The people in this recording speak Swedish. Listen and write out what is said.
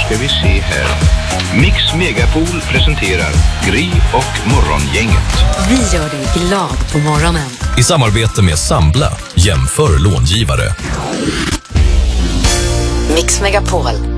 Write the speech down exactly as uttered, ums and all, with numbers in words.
ska vi se här. Mix Megapol presenterar Gry och Morgongänget. Vi gör dig glad på morgonen. I samarbete med Sambla, jämför långivare. Mix Megapol.